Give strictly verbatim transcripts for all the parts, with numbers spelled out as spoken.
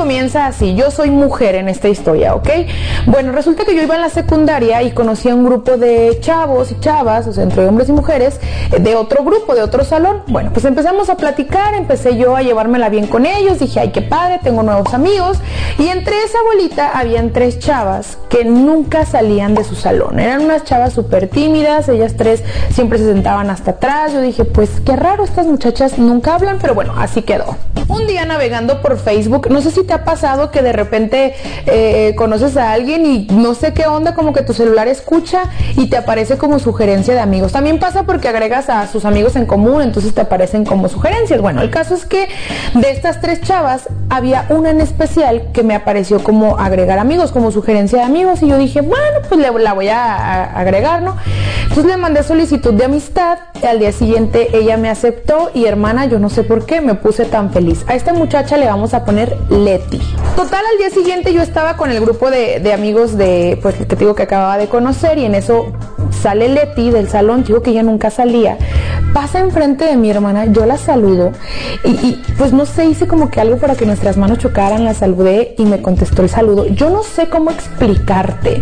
comienza así. Yo soy mujer en esta historia, ¿ok? Bueno, resulta que yo iba en la secundaria y conocí a un grupo de chavos y chavas, o sea, entre hombres y mujeres, de otro grupo, de otro salón. Bueno, pues empezamos a platicar, empecé yo a llevármela bien con ellos, dije, ay, qué padre, tengo nuevos amigos. Y entre esa bolita habían tres chavas que nunca salían de su salón. Eran unas chavas súper tímidas, ellas tres siempre se sentaban hasta atrás. Yo dije, pues qué raro, estas muchachas nunca hablan, pero bueno, así quedó. Un día navegando por Facebook, no sé si te ha pasado que de repente eh, conoces a alguien y no sé qué onda, como que tu celular escucha y te aparece como sugerencia de amigos. También pasa porque agregas a sus amigos en común, entonces te aparecen como sugerencias. Bueno, el caso es que de estas tres chavas había una en especial que me apareció como agregar amigos, como sugerencia de amigos, y yo dije, bueno, pues le, la voy a, a agregar, ¿no? Entonces le mandé solicitud de amistad, al día siguiente ella me aceptó y, hermana, yo no sé por qué me puse tan feliz. A esta muchacha le vamos a poner Leti. Total, al día siguiente yo estaba con el grupo de, de amigos de, pues, que te digo que acababa de conocer, y en eso sale Leti del salón, digo que ella nunca salía, pasa enfrente de mi hermana, yo la saludo y, y pues no sé, hice como que algo para que nuestras manos chocaran, la saludé y me contestó el saludo. Yo no sé cómo explicarte.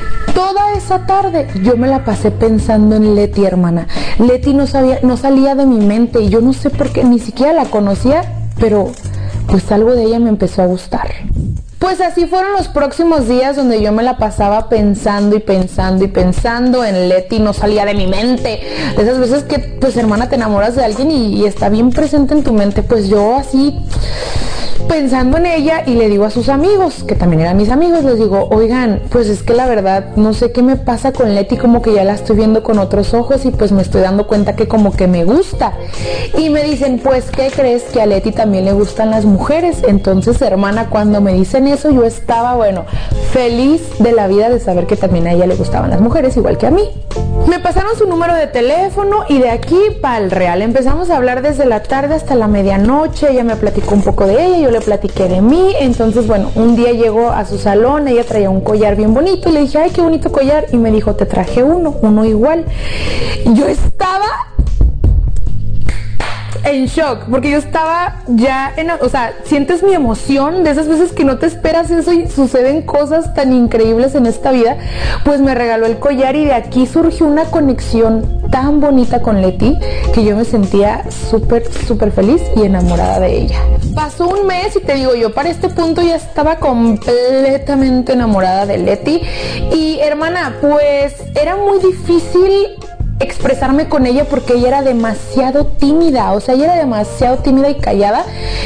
Toda esa tarde yo me la pasé pensando en Leti, hermana. Leti no sabía, no salía de mi mente y yo no sé por qué, ni siquiera la conocía, pero pues algo de ella me empezó a gustar. Pues así fueron los próximos días donde yo me la pasaba pensando y pensando y pensando en Leti, no salía de mi mente. De esas veces que, pues, hermana, te enamoras de alguien y, y está bien presente en tu mente. Pues yo así, pensando en ella, y le digo a sus amigos, que también eran mis amigos, les digo, oigan, pues es que la verdad no sé qué me pasa con Leti, como que ya la estoy viendo con otros ojos y pues me estoy dando cuenta que como que me gusta. Y me dicen, pues, ¿qué crees? Que a Leti también le gustan las mujeres. Entonces, hermana, cuando me dicen eso, yo estaba, bueno, feliz de la vida de saber que también a ella le gustaban las mujeres, igual que a mí. Me pasaron su número de teléfono y de aquí para el real empezamos a hablar desde la tarde hasta la medianoche. Ella me platicó un poco de ella, yo le platiqué de mí. Entonces, bueno, un día llegó a su salón, ella traía un collar bien bonito y le dije, ay, qué bonito collar, y me dijo, te traje uno, uno igual. Yo estaba en shock, porque yo estaba ya en, o sea, sientes mi emoción de esas veces que no te esperas eso y suceden cosas tan increíbles en esta vida. Pues me regaló el collar y de aquí surgió una conexión tan bonita con Leti que yo me sentía súper, súper feliz y enamorada de ella. Pasó un mes y te digo, yo para este punto ya estaba completamente enamorada de Leti. Y, hermana, pues era muy difícil expresarme con ella porque ella era demasiado tímida, o sea, ella era demasiado tímida y callada.